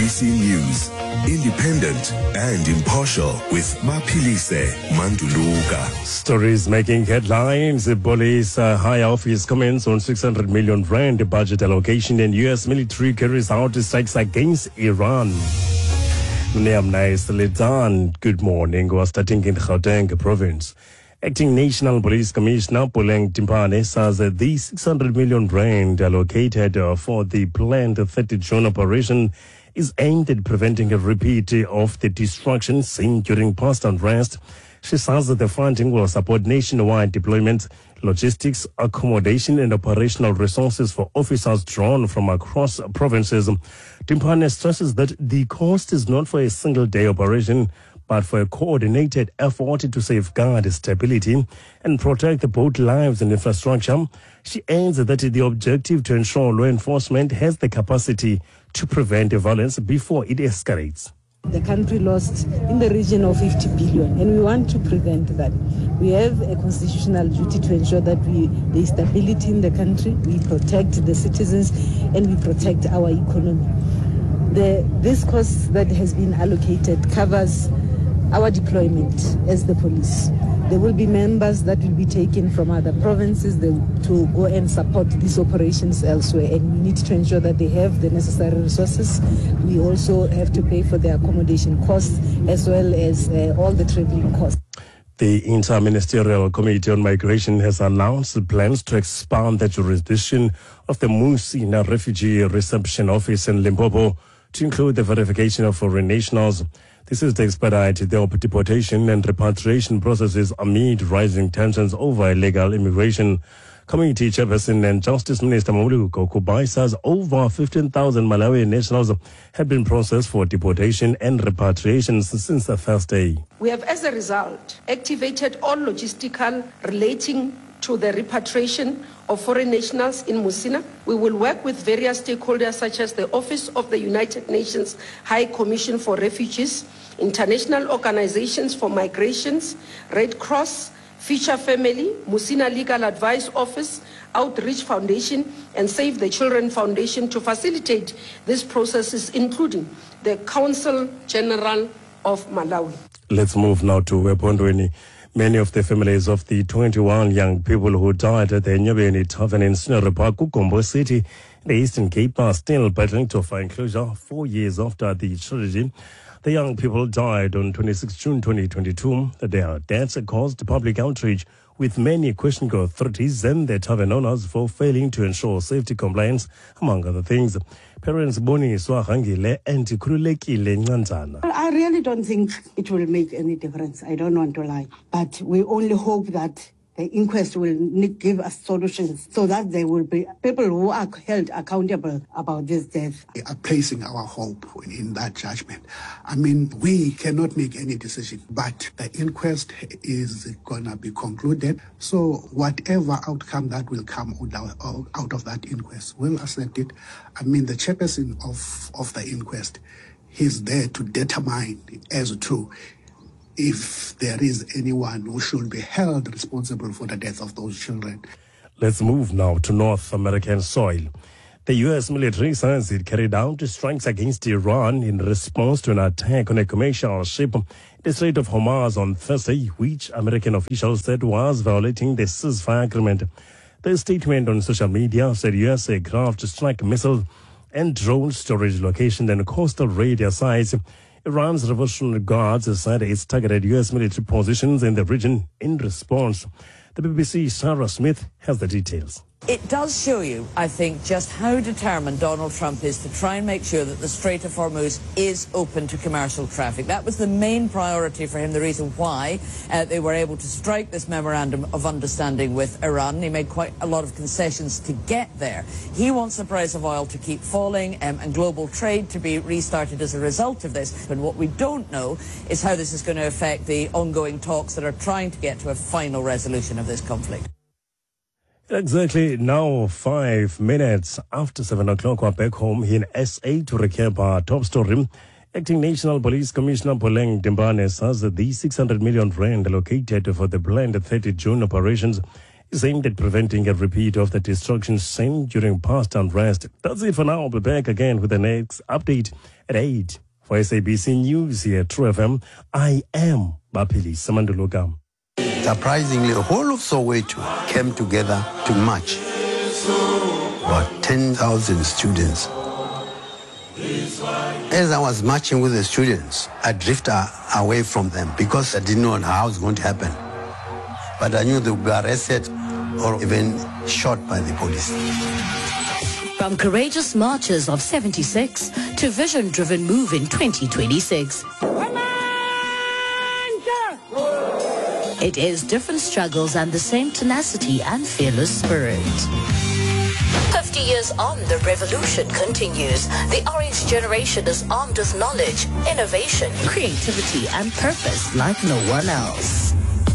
SABC News, independent and impartial with Maphilise Manduluka. Stories making headlines. The police high office comments on 600 million rand budget allocation, and U.S. military carries out strikes against Iran. Good morning. We're starting in Gauteng province. Acting National Police Commissioner Puleng Timpane says that the 600 million rand allocated for the planned 30 June operation is aimed at preventing a repeat of the destruction seen during past unrest. She says that the funding will support nationwide deployment, logistics, accommodation and operational resources for officers drawn from across provinces. Timpane stresses that the cost is not for a single day operation, but for a coordinated effort to safeguard stability and protect both lives and infrastructure. She adds that the objective to ensure law enforcement has the capacity to prevent violence before it escalates. The country lost in the region of 50 billion, and we want to prevent that. We have a constitutional duty to ensure that there is stability in the country, we protect the citizens, and we protect our economy. This cost that has been allocated covers our deployment as the police. There will be members that will be taken from other provinces to go and support these operations elsewhere, and we need to ensure that they have the necessary resources. We also have to pay for their accommodation costs as well as all the traveling costs. The Inter-Ministerial Committee on Migration has announced plans to expand the jurisdiction of the Musina Refugee Reception Office in Limpopo to include the verification of foreign nationals. This is to expedite the deportation and repatriation processes amid rising tensions over illegal immigration. Committee Chairperson and Justice Minister Mamuluko Kubai says over 15,000 Malawian nationals have been processed for deportation and repatriation since the first day. We have, as a result, activated all logistical relating to the repatriation of foreign nationals in Musina. We will work with various stakeholders such as the Office of the United Nations High Commission for Refugees, international organizations for migrations, Red Cross, Future Family, Musina Legal Advice Office, Outreach Foundation, and Save the Children Foundation to facilitate these processes, including the Council General of Malawi. Let's move now to Wepondweni. Many of the families of the 21 young people who died at the Nyabeni Tavern in Scenery Park, Gombo City, in the Eastern Cape, are still battling to find closure 4 years after the tragedy. The young people died on 26 June 2022. Their deaths caused public outrage, with many questioning authorities and the tavern owners for failing to ensure safety compliance, among other things. Parents Boni Swahangile and Krulekile Nganzana. I really don't think it will make any difference. I don't want to lie. But we only hope that the inquest will give us solutions so that there will be people who are held accountable about this death. We are placing our hope in that judgment. I mean, we cannot make any decision, but the inquest is going to be concluded. So whatever outcome that will come out of that inquest, we'll accept it. I mean, the chairperson of the inquest, he's there to determine as to if there is anyone who should be held responsible for the death of those children. Let's move now to North American soil. The U.S. military says it carried out strikes against Iran in response to an attack on a commercial ship in the Strait of Hormuz on Thursday, which American officials said was violating the ceasefire agreement. The statement on social media said U.S. aircraft struck missiles and drone storage locations and coastal radar sites. Iran's Revolutionary Guards said it's targeted U.S. military positions in the region in response. The BBC's Sarah Smith has the details. It does show you, I think, just how determined Donald Trump is to try and make sure that the Strait of Hormuz is open to commercial traffic. That was the main priority for him, the reason why they were able to strike this memorandum of understanding with Iran. He made quite a lot of concessions to get there. He wants the price of oil to keep falling and global trade to be restarted as a result of this. And what we don't know is how this is going to affect the ongoing talks that are trying to get to a final resolution of this conflict. Exactly now, 5 minutes after 7 o'clock, we're back home here in SA to recap our top story. Acting National Police Commissioner Puleng Timpane says that the 600 million rand allocated for the planned 30 June operations is aimed at preventing a repeat of the destruction seen during past unrest. That's it for now. I'll be back again with the next update at 8. For SABC News here at True FM, I am Bapili Samanduluka. Surprisingly, the whole of Soweto came together to march. About 10,000 students. As I was marching with the students, I drifted away from them because I didn't know how it was going to happen. But I knew they would be arrested or even shot by the police. From courageous marches of 76 to vision-driven move in 2026. It is different struggles and the same tenacity and fearless spirit. 50 years on, the revolution continues. The orange generation is armed with knowledge, innovation, creativity, and purpose like no one else.